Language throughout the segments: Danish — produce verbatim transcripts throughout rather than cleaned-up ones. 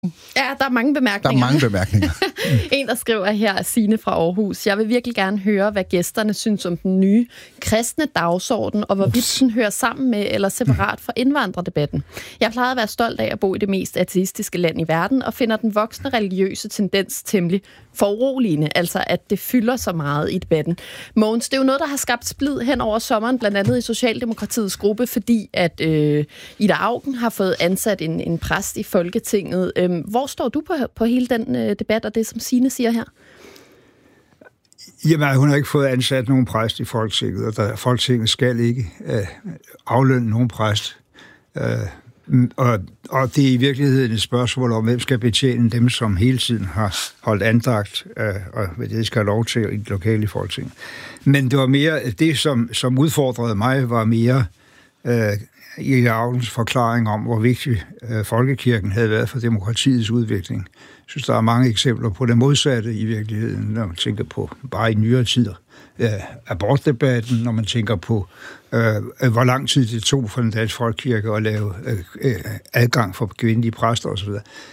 Ja, der er mange bemærkninger. Der er mange bemærkninger. En, der skriver her, Signe fra Aarhus. Jeg vil virkelig gerne høre, hvad gæsterne synes om den nye kristne dagsorden, og hvorvidt den hører sammen med eller separat fra indvandrerdebatten. Jeg plejede at være stolt af at bo i det mest ateistiske land i verden, og finder den voksne religiøse tendens temmelig foruroligende, altså at det fylder så meget i debatten. Mogens, det er jo noget, der har skabt splid hen over sommeren, blandt andet i Socialdemokratiets gruppe, fordi at øh, Ida Auken har fået ansat en, en præst i Folketinget. Øh, hvor står du på, på hele den øh, debat, og det, som Signe siger her? Jamen, hun har ikke fået ansat nogen præst i Folketinget, og der, Folketinget skal ikke øh, aflønne nogen præst. Øh, og, og det er i virkeligheden et spørgsmål om, hvem skal betjene dem, som hele tiden har holdt andagt, øh, og hvad det skal have lov til i det lokale Folketing. Men det var mere, det som, som udfordrede mig, var mere øh, i Aukens forklaring om, hvor vigtig øh, folkekirken havde været for demokratiets udvikling. Jeg synes, der er mange eksempler på det modsatte i virkeligheden, når man tænker på bare i nyere tider. Øh, abortdebatten, når man tænker på, øh, hvor lang tid det tog for den danske folkekirke at lave øh, adgang for kvindelige præster osv.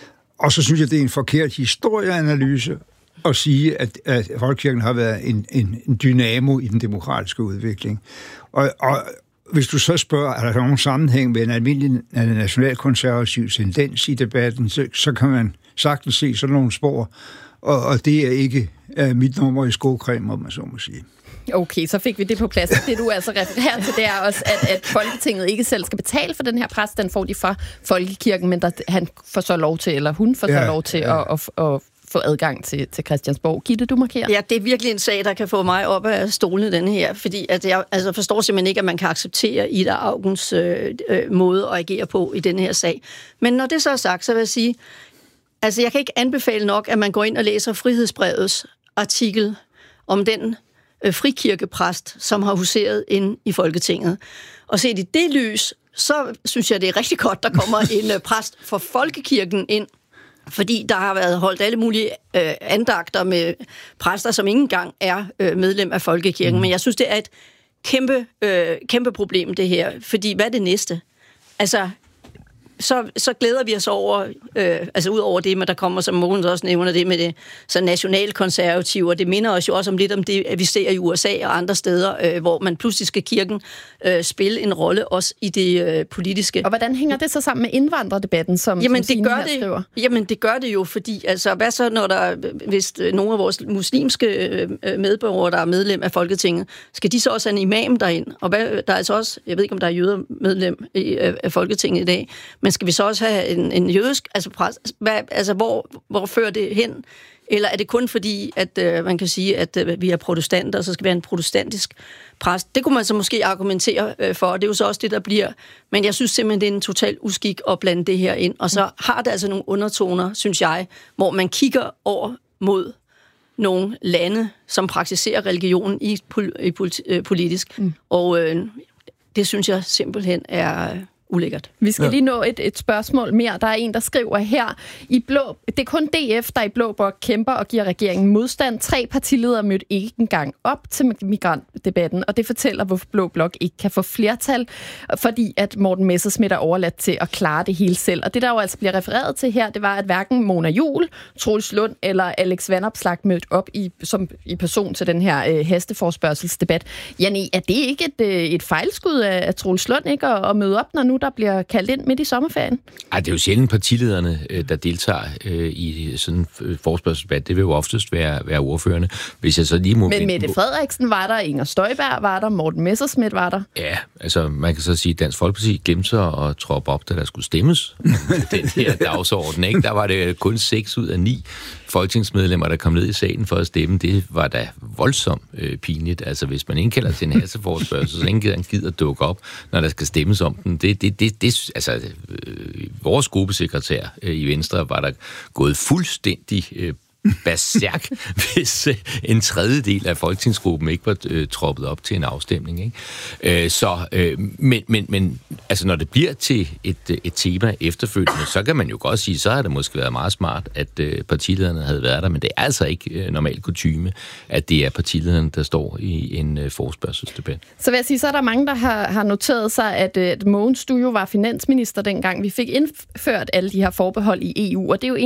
Og så synes jeg, det er en forkert historieanalyse at sige, at, at folkekirken har været en, en, en dynamo i den demokratiske udvikling. Og, og hvis du så spørger, er der nogen sammenhæng med en almindelig nationalkonservativ tendens i debatten, så, så kan man sagtens se sådan nogle spor, og, og det er ikke uh, mit nummer i skocreme, om man så må sige. Okay, så fik vi det på plads. Det du altså refererer til, det er også, at, at Folketinget ikke selv skal betale for den her præst, den får de fra Folkekirken, men der, han får så lov til, eller hun får ja, så lov til ja. at, at, at få adgang til, til Christiansborg. Gitte, du markerer? Ja, det er virkelig en sag, der kan få mig op af stolen, denne her, fordi at jeg altså forstår simpelthen ikke, at man kan acceptere Ida Aukens øh, øh, måde at agere på i denne her sag. Men når det så er sagt, så vil jeg sige, altså jeg kan ikke anbefale nok, at man går ind og læser Frihedsbrevets artikel om den øh, frikirkepræst, som har huseret ind i Folketinget. Og set i det lys, så synes jeg, det er rigtig godt, der kommer en øh, præst for Folkekirken ind, fordi der har været holdt alle mulige øh, andagter med præster, som ikke engang er øh, medlem af Folkekirken. Mm. Men jeg synes, det er et kæmpe, øh, kæmpe problem, det her. Fordi hvad er det næste? Altså, så, så glæder vi os over, øh, altså ud over det, men der kommer, som Mogens også nævner, det med det så nationalkonservative, og det minder os jo også om lidt om det, at vi ser i U S A og andre steder, øh, hvor man pludselig skal kirken øh, spille en rolle også i det øh, politiske. Og hvordan hænger det så sammen med indvandrerdebatten, som, jamen, som det gør det, skriver? Jamen, det gør det jo, fordi, altså, hvad så, når der, hvis nogle af vores muslimske øh, medborgere, der er medlem af Folketinget, skal de så også have en imam derind? Og hvad, der er altså også, jeg ved ikke, om der er jøder medlem i, øh, af Folketinget i dag, men skal vi så også have en, en jødisk, altså, præst, hvad, altså hvor, hvor fører det hen? Eller er det kun fordi, at øh, man kan sige, at øh, vi er protestanter, og så skal vi have en protestantisk præst? Det kunne man så måske argumentere øh, for, og det er jo så også det, der bliver. Men jeg synes simpelthen, det er en total uskik at blande det her ind. Og så har det altså nogle undertoner, synes jeg, hvor man kigger over mod nogle lande, som praktiserer religion i, i politi- politisk. Mm. Og øh, det synes jeg simpelthen er ulækkert. Vi skal ja. lige nå et, et spørgsmål mere. Der er en, der skriver her, i blå, det er kun D F, der i Blå Blok kæmper og giver regeringen modstand. Tre partiledere mødte ikke engang op til migrantdebatten, og det fortæller, hvorfor Blå Blok ikke kan få flertal, fordi at Morten Messerschmidt er overladt til at klare det hele selv. Og det, der jo altså bliver refereret til her, det var, at hverken Mona Juul, Troels Lund eller Alex Vanopslagh mødte op i, som i person til den her øh, hasteforspørgselsdebat. Janni, er det ikke et, øh, et fejlskud af, af Troels Lund ikke at, at møde op, når nu der bliver kaldt ind midt i sommerferien? Ej, det er jo sjældent partilederne, der deltager øh, i sådan en forespørgselsdebat. Det vil jo oftest være, være ordførende. Hvis jeg så lige må... Men Mette Frederiksen var der, Inger Støjberg var der, Morten Messerschmidt var der. Ja, altså man kan så sige, at Dansk Folkeparti glemte sig at troppe op, da der skulle stemmes. Den her dagsorden, ikke? Der var det kun seks ud af ni folketingsmedlemmer, der kom ned i salen for at stemme. Det var da voldsomt øh, pinligt. Altså hvis man indkalder til en hasteforespørgsel, så ingen gider dukke op, når der skal stemmes om den. Det, det, det, det, altså, øh, vores gruppesekretær øh, i Venstre var der gået fuldstændig øh, berserk, hvis en tredjedel af folketingsgruppen ikke var øh, troppet op til en afstemning. Ikke? Øh, så, øh, men, men, men altså, når det bliver til et, et tema efterfølgende, så kan man jo godt sige, så har det måske været meget smart, at øh, partilederne havde været der, men det er altså ikke øh, normal kutyme, at det er partilederne, der står i en øh, forespørgselsdebat. Så vil jeg sige, så er der mange, der har, har noteret sig, at, at Mogens, du jo var finansminister dengang vi fik indført alle de her forbehold i E U, og det er jo